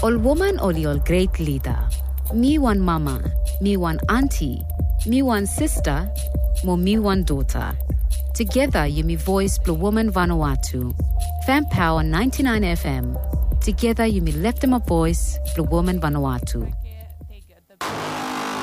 Ol woman oli ol great leader. Me one mama, me one auntie, me one sister, mo me one daughter. Together you me voice Blue Woman Vanuatu. Fan Power 99 FM. Together you me left them a voice Blue Woman Vanuatu.